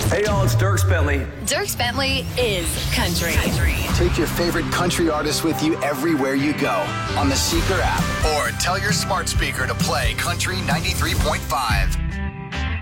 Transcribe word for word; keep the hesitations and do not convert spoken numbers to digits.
Hey, y'all, it's Dierks Bentley. Dierks Bentley is country. country. Take your favorite country artists with you everywhere you go on the Seeker app. Or tell your smart speaker to play Country ninety-three point five.